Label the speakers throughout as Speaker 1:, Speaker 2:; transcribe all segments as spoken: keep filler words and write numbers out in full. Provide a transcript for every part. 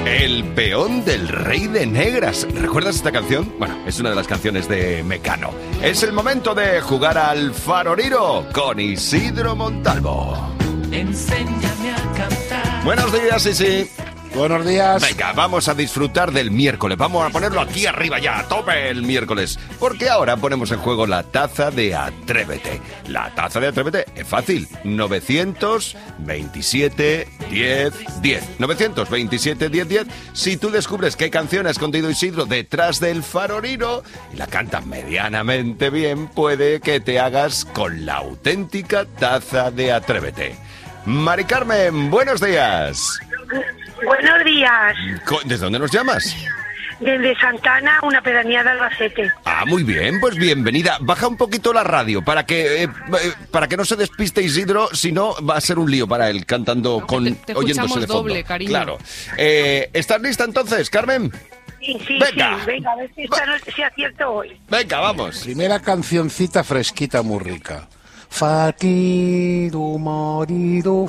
Speaker 1: El peón del rey de negras. ¿Recuerdas esta canción? Bueno, es una de las canciones de Mecano. Es el momento de jugar al Faroriro con Isidro Montalvo.
Speaker 2: Enséñame a cantar.
Speaker 1: Buenos días, Isi.
Speaker 3: Buenos días.
Speaker 1: Venga, vamos a disfrutar del miércoles. Vamos a ponerlo aquí arriba ya, a tope el miércoles. Porque ahora ponemos en juego la taza de Atrévete. La taza de Atrévete es fácil. novecientos veintisiete diez diez. novecientos veintisiete diez diez. Si tú descubres qué canción ha escondido Isidro detrás del Faroriro y la cantas medianamente bien, puede que te hagas con la auténtica taza de Atrévete. Mari Carmen, buenos días.
Speaker 4: Buenos días.
Speaker 1: ¿Desde dónde nos llamas?
Speaker 4: Desde Santana, una pedanía de Albacete.
Speaker 1: Ah, muy bien, pues bienvenida. Baja un poquito la radio para que eh, para que no se despiste Isidro, si no va a ser un lío para él cantando
Speaker 5: no,
Speaker 1: con
Speaker 5: te, te
Speaker 1: oyéndose de fondo.
Speaker 5: Doble, cariño.
Speaker 1: Claro. Eh, ¿Estás lista entonces, Carmen?
Speaker 4: Sí, sí,
Speaker 1: venga.
Speaker 4: sí. Venga, a ver si, esta noche, si acierto hoy.
Speaker 1: Venga, vamos.
Speaker 3: Primera cancioncita fresquita, muy rica. Fatido, marido,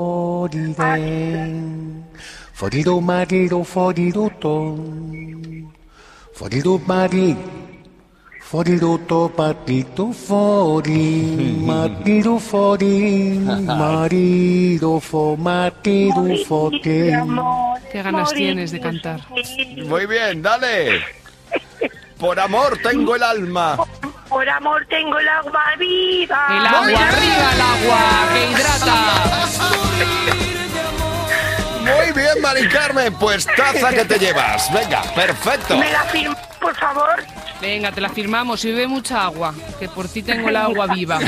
Speaker 3: foriden. Forido, marido, forido, ton. Forido, marido. Forido, to, patito, forin. Marido, forin. Marido, fo, marido, forin.
Speaker 5: Qué ganas tienes de cantar.
Speaker 1: Muy bien, dale. Por amor tengo el alma.
Speaker 4: Por amor tengo el agua viva.
Speaker 5: El agua, arriba el agua, que hidrata.
Speaker 1: Muy bien, Mari Carmen, pues taza que te llevas. Venga, perfecto.
Speaker 4: ¿Me la firma, por favor?
Speaker 5: Venga, te la firmamos y bebe mucha agua, que por ti tengo el agua viva.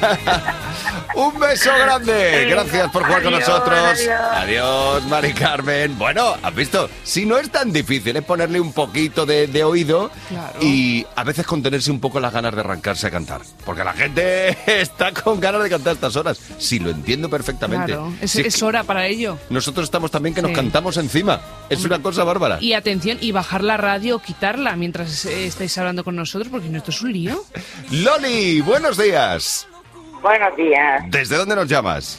Speaker 1: Un beso grande. Gracias por jugar
Speaker 4: adiós,
Speaker 1: con nosotros.
Speaker 4: Adiós.
Speaker 1: Adiós, Mari Carmen. Bueno, has visto, si no es tan difícil es ponerle un poquito de, de oído
Speaker 5: claro.
Speaker 1: Y a veces contenerse un poco las ganas de arrancarse a cantar. Porque la gente está con ganas de cantar a estas horas. Sí, lo entiendo perfectamente.
Speaker 5: Claro, es,
Speaker 1: sí,
Speaker 5: es hora para ello.
Speaker 1: Nosotros estamos también que nos
Speaker 5: sí.
Speaker 1: cantamos encima. Es una cosa bárbara.
Speaker 5: Y atención, y bajar la radio o quitarla mientras eh, estáis hablando con nosotros, porque esto es un lío.
Speaker 1: Loli, buenos días.
Speaker 6: Buenos días.
Speaker 1: ¿Desde dónde nos llamas?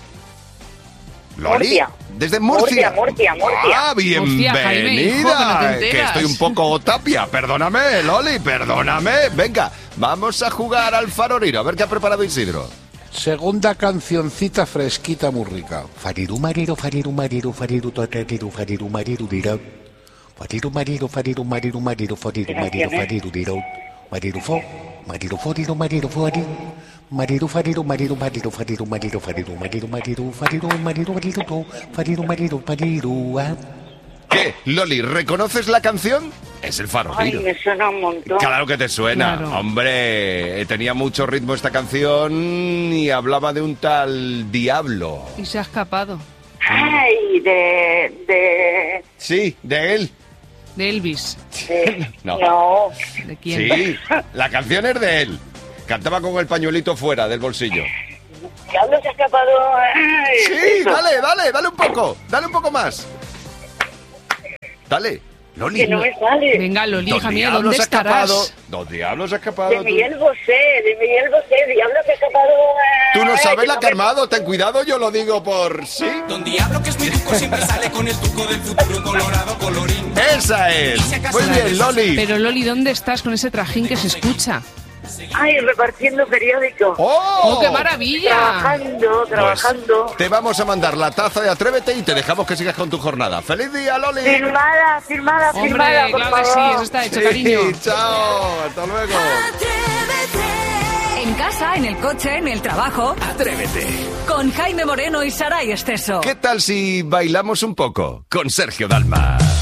Speaker 1: ¿Loli?
Speaker 6: Murcia.
Speaker 1: Desde Murcia.
Speaker 6: Murcia, Murcia, Murcia.
Speaker 1: Ah, bienvenida.
Speaker 5: Hostia, Jaime, hijo, que no te
Speaker 1: que
Speaker 5: enteras.
Speaker 1: estoy un poco tapia. Perdóname, Loli, perdóname. Venga, vamos a jugar al Faroriro. A ver qué ha preparado Isidro.
Speaker 3: Segunda cancioncita fresquita, muy rica. Fariru, mariru, fariru, mariru, fariru, totatiru, fariru, mariru, dirau. Fariru, mariru, fariru, mariru, mariru, fariru, mariru, fariru, dirau. Mariru, fo, mariru, foriru, mariru, foriru. Mariru, fariru, mariru, mariru, fariru, mariru, fariru, mariru, mariru, fariru, mariru, mariru, to, fariru, mariru, fariru, ah.
Speaker 1: ¿Qué, Loli, reconoces la canción? Es el
Speaker 6: Ay,
Speaker 1: Faroriro.
Speaker 6: me suena un montón.
Speaker 1: Claro que te suena.
Speaker 5: Claro.
Speaker 1: Hombre, tenía mucho ritmo esta canción y hablaba de un tal Diablo.
Speaker 5: Y se ha escapado.
Speaker 6: Ay, de... de...
Speaker 1: Sí, de él.
Speaker 5: De Elvis.
Speaker 6: de
Speaker 1: No.
Speaker 6: no.
Speaker 5: ¿De quién?
Speaker 1: Sí, la canción es de él. Cantaba con el pañuelito fuera del bolsillo.
Speaker 6: Diablo se ha escapado. Ay,
Speaker 1: Sí,
Speaker 6: eso.
Speaker 1: dale, dale, dale un poco. Dale un poco más. Dale, Loli.
Speaker 6: Que no me sale.
Speaker 5: Venga, Loli, hija
Speaker 1: Don
Speaker 5: mía,
Speaker 1: Diablo
Speaker 5: ¿dónde
Speaker 1: se ha escapado.
Speaker 5: estarás?
Speaker 1: Don Diablo se ha escapado.
Speaker 6: De
Speaker 1: Tú,
Speaker 6: Miguel Bosé, de Miguel Bosé. Diablo se ha escapado.
Speaker 1: tú no
Speaker 6: Ay,
Speaker 1: sabes
Speaker 6: que
Speaker 1: la
Speaker 6: no
Speaker 1: que ha
Speaker 6: me-
Speaker 1: armado. Ten cuidado, yo lo digo por sí.
Speaker 2: Don Diablo, que es muy rico, siempre sale con el truco del futuro colorado colorín.
Speaker 1: Esa es. Muy bien, Loli.
Speaker 5: Pero Loli, ¿dónde estás con ese trajín que se escucha?
Speaker 6: Ay, repartiendo periódicos.
Speaker 1: ¡Oh!
Speaker 5: ¡Oh, qué maravilla!
Speaker 6: Trabajando,
Speaker 1: Pues,
Speaker 6: trabajando.
Speaker 1: te vamos a mandar la taza de Atrévete y te dejamos que sigas con tu jornada. ¡Feliz día, Loli!
Speaker 6: Firmada, firmada,
Speaker 5: Hombre,
Speaker 6: firmada, por
Speaker 5: claro que sí,
Speaker 6: favor.
Speaker 5: eso está hecho,
Speaker 1: Sí,
Speaker 5: cariño.
Speaker 1: chao. Hasta luego.
Speaker 7: En casa, en el coche, en el trabajo.
Speaker 2: Atrévete.
Speaker 7: Con Jaime Moreno y Saray Esteso.
Speaker 1: ¿Qué tal si bailamos un poco con Sergio Dalma?